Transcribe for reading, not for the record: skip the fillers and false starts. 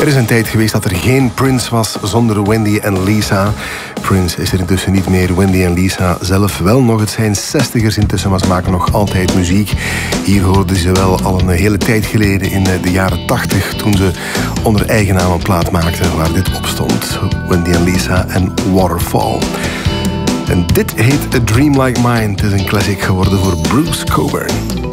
Er is een tijd geweest dat er geen Prince was zonder Wendy en Lisa. Prince is er intussen niet meer. Wendy en Lisa zelf wel nog. Het zijn 60ers intussen, maar ze maken nog altijd muziek. Hier hoorden ze wel al een hele tijd geleden in de jaren 80... toen ze onder eigen naam een plaat maakten waar dit op stond. Wendy en Lisa en Waterfall. En dit heet A Dream Like Mine. Het is een classic geworden voor Bruce Cockburn.